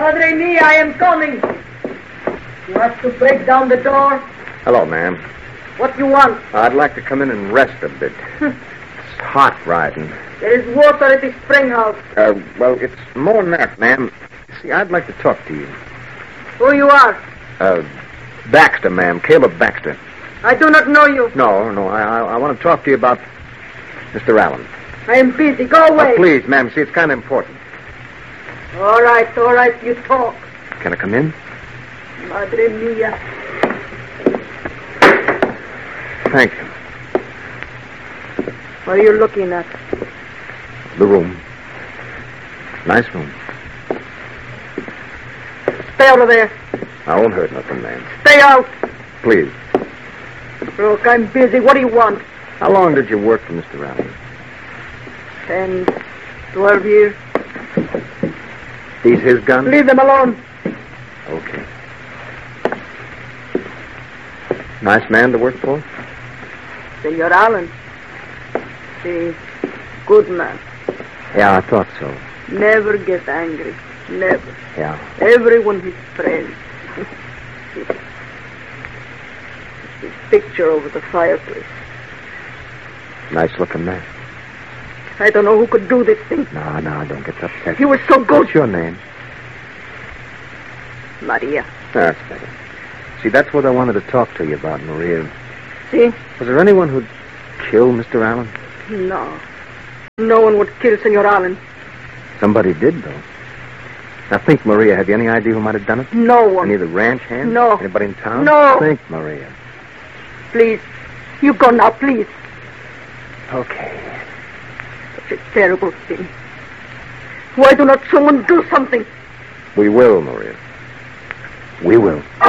Madre mia, I am coming. You have to break down the door. Hello, ma'am. What you want? I'd like to come in and rest a bit. It's hot riding. There is water at the spring house. Well, it's more than that, ma'am. See, I'd like to talk to you. Who you are? Baxter, ma'am. Caleb Baxter. I do not know you. No. I want to talk to you about Mr. Allen. I am busy. Go away. Please, ma'am. See, it's kind of important. All right. You talk. Can I come in? Madre mia. Thank you. What are you looking at? The room. Nice room. Stay out of there. I won't hurt nothing, ma'am. Stay out. Please. Look, I'm busy. What do you want? How long did you work for Mr. Allen? 10, 12 years. These his guns? Leave them alone. Okay. Nice man to work for? Senor Allen. See, good man. Yeah, I thought so. Never get angry. Never. Yeah. Everyone his friend. His picture over the fireplace. Nice looking man. I don't know who could do this thing. No, don't get upset. He was so good. What's your name? Maria. That's better. See, that's what I wanted to talk to you about, Maria. See? Was there anyone who'd kill Mr. Allen? No. No one would kill Senor Allen. Somebody did, though. Now, think, Maria, have you any idea who might have done it? No one. Any of the ranch hands? No. Anybody in town? No. Think, Maria. Please. You go now, please. Okay. Such a terrible thing. Why do not someone do something? We will, Maria. We will.